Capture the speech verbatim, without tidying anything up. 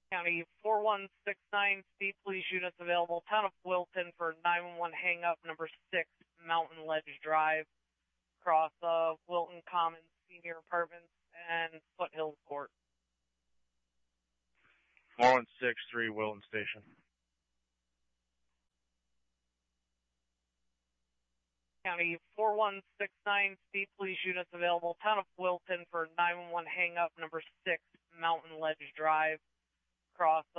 County four one six nine, State Police units available, Town of Wilton for nine one one hang-up, number six, Mountain Ledge Drive, across uh, Wilton Commons Senior Apartments and Foothills Court. four one six three, Wilton Station. County four one six nine, State Police units available, Town of Wilton for nine one one hang-up, number six, Mountain Ledge Drive, across